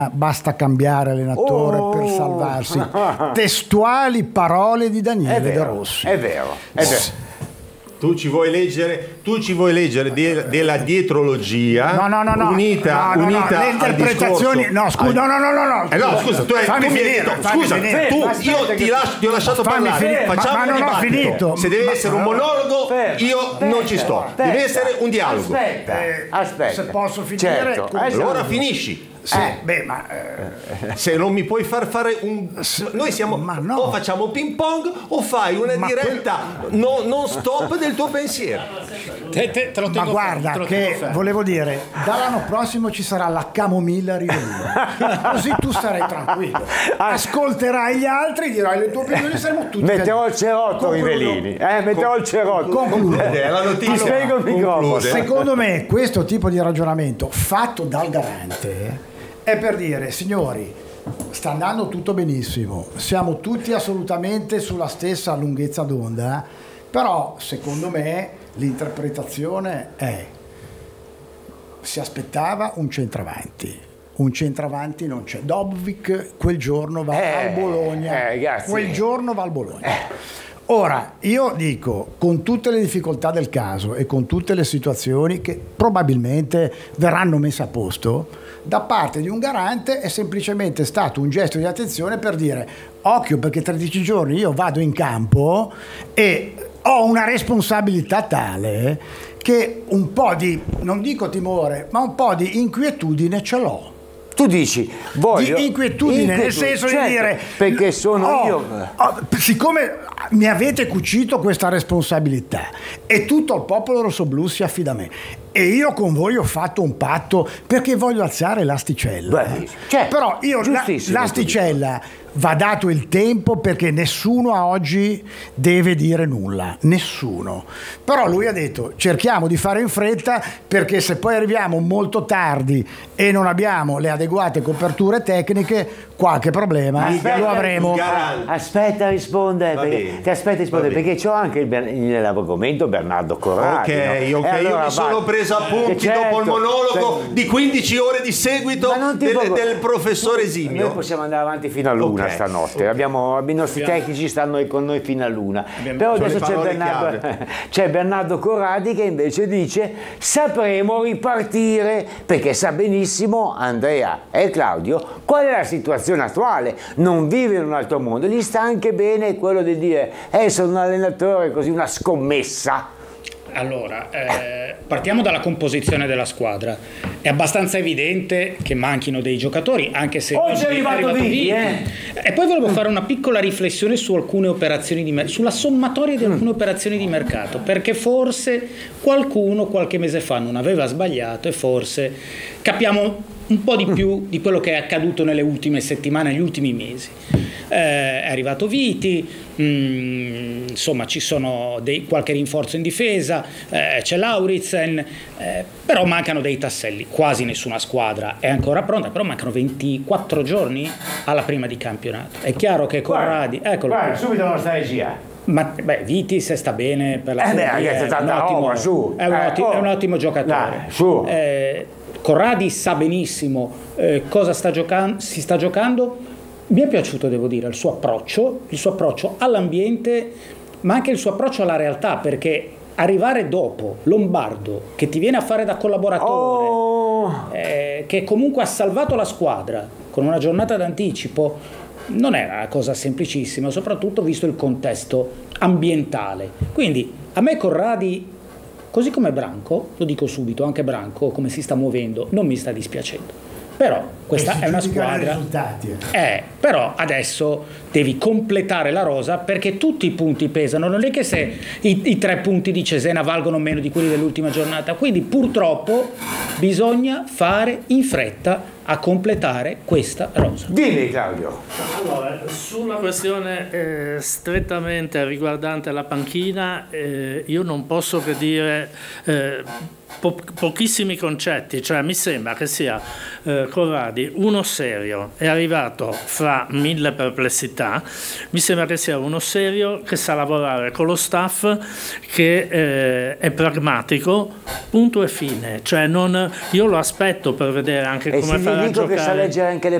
basta cambiare allenatore per salvarsi. Testuali parole di Daniele De Rossi. È vero. Tu ci vuoi leggere della dietrologia unita le interpretazioni. No, scusa, tu mi hai detto, io ti ho lasciato parlare. Facciamo un dibattito. Se deve essere un monologo, io non ci sto. Deve essere un dialogo. Aspetta. Se posso finire, certo. Allora finisci. Se non mi puoi far fare noi siamo o facciamo ping pong o fai una diretta non stop del tuo pensiero. Te lo tengo guarda che volevo dire, dall'anno prossimo ci sarà la camomilla Rivellini, così tu starai tranquillo, ascolterai gli altri, dirai le tue opinioni, saremo tutti. Metterò il cerotto Rivellini, metterò il cerotto. Conclude la notizia. Ti spiego il microfono. Secondo me questo tipo di ragionamento fatto dal garante è per dire: signori, sta andando tutto benissimo, siamo tutti assolutamente sulla stessa lunghezza d'onda, però secondo me l'interpretazione è: si aspettava un centravanti non c'è, Dobbik quel giorno va al Bologna, quel giorno va al Bologna. Ora, io dico, con tutte le difficoltà del caso e con tutte le situazioni che probabilmente verranno messe a posto, da parte di un garante è semplicemente stato un gesto di attenzione per dire: occhio, perché 13 giorni io vado in campo e ho una responsabilità tale che un po' di, non dico timore, ma un po' di inquietudine ce l'ho. Tu dici, voglio di inquietudine, nel senso certo, di dire: perché sono io. Siccome mi avete cucito questa responsabilità e tutto il popolo rossoblù si affida a me e io con voi ho fatto un patto perché voglio alzare l'asticella. Però io l'asticella va dato il tempo, perché nessuno a oggi deve dire nulla, nessuno. Però lui ha detto: cerchiamo di fare in fretta, perché se poi arriviamo molto tardi e non abbiamo le adeguate coperture tecniche, qualche problema lo avremo. Aspetta a rispondere, perché c'ho anche nell'argomento Bernardo Corradi. Ok, allora, io mi sono preso appunti dopo il monologo di 15 ore di seguito del professore Esimio. Noi possiamo andare avanti fino a l'una stanotte. I nostri tecnici stanno con noi fino a l'una. Però adesso c'è Bernardo Corradi che invece dice: sapremo ripartire, perché sa benissimo Andrea e Claudio qual è la situazione attuale, non vive in un altro mondo, gli sta anche bene quello di dire sono un allenatore, così, una scommessa. Allora, partiamo dalla composizione della squadra. È abbastanza evidente che manchino dei giocatori, anche se oggi è arrivato Viti. E poi volevo fare una piccola riflessione su alcune operazioni sulla sommatoria di alcune operazioni di mercato, perché forse qualcuno qualche mese fa non aveva sbagliato e forse capiamo un po' di più di quello che è accaduto nelle ultime settimane, negli ultimi mesi. È arrivato Viti, insomma ci sono qualche rinforzo in difesa, c'è Lauritsen, però mancano dei tasselli. Quasi nessuna squadra è ancora pronta, però mancano 24 giorni alla prima di campionato. È chiaro che Corradi, eccolo, subito la nostra regia. Ma sta bene per la è un ottimo giocatore. Corradi sa benissimo cosa si sta giocando. Mi è piaciuto, devo dire, il suo approccio all'ambiente, ma anche il suo approccio alla realtà, perché arrivare dopo Lombardo, che ti viene a fare da collaboratore, che comunque ha salvato la squadra con una giornata d'anticipo, non è una cosa semplicissima, soprattutto visto il contesto ambientale. Quindi a me Corradi, così come Branco, lo dico subito, anche Branco come si sta muovendo non mi sta dispiacendo. Però questa è una squadra. Però adesso devi completare la rosa, perché tutti i punti pesano. Non è che se i 3 punti di Cesena valgono meno di quelli dell'ultima giornata. Quindi purtroppo bisogna fare in fretta a completare questa rosa. Dimmi, Claudio. Allora, sulla questione strettamente riguardante la panchina, io non posso che dire pochissimi concetti, cioè mi sembra che sia Corradi uno serio, è arrivato fra 1000 perplessità, mi sembra che sia uno serio che sa lavorare con lo staff, che è pragmatico, punto e fine, cioè io lo aspetto per vedere anche come farà a giocare. Che sa leggere anche le